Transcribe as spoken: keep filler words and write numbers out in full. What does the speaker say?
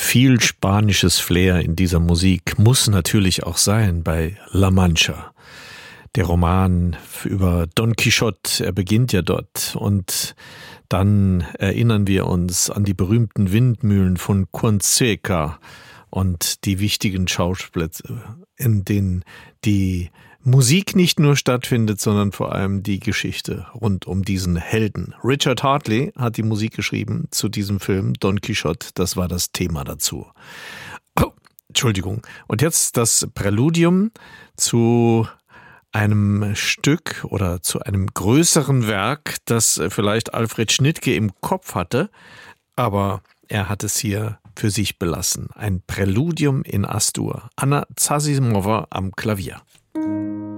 Viel spanisches Flair in dieser Musik muss natürlich auch sein bei La Mancha. Der Roman über Don Quixote, er beginnt ja dort, und dann erinnern wir uns an die berühmten Windmühlen von Fonseca und die wichtigen Schauplätze, in denen die Musik nicht nur stattfindet, sondern vor allem die Geschichte rund um diesen Helden. Richard Hartley hat die Musik geschrieben zu diesem Film Don Quixote, das war das Thema dazu. Oh, Entschuldigung. Und jetzt das Präludium zu einem Stück oder zu einem größeren Werk, das vielleicht Alfred Schnittke im Kopf hatte, aber er hat es hier für sich belassen. Ein Präludium in As-Dur. Anna Zasimova am Klavier.